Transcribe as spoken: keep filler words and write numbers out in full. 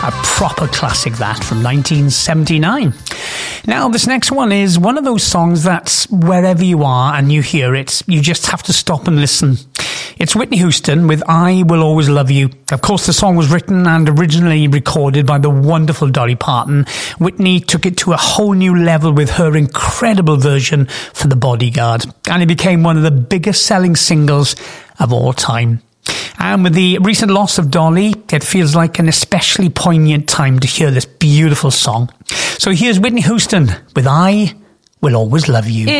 A proper classic, that, from nineteen seventy-nine. Now, this next one is one of those songs that wherever you are and you hear it, you just have to stop and listen. It's Whitney Houston with I Will Always Love You. Of course, the song was written and originally recorded by the wonderful Dolly Parton. Whitney took it to a whole new level with her incredible version for The Bodyguard, and it became one of the biggest selling singles of all time. And with the recent loss of Dolly, it feels like an especially poignant time to hear this beautiful song. So here's Whitney Houston with I Will Always Love You.